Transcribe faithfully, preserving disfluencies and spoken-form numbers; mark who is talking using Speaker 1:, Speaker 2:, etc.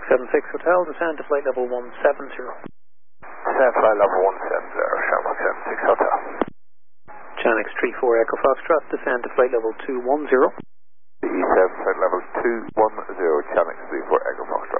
Speaker 1: seven six Hotel, descend to flight level one seven zero.
Speaker 2: Descend flight level one seven zero, Shamrock seven six Hotel.
Speaker 1: Chanix three four Echo Foxtrot, descend to flight level two one zero.
Speaker 2: E seven flight level two one zero, Chanix three four Echo Foxtrot.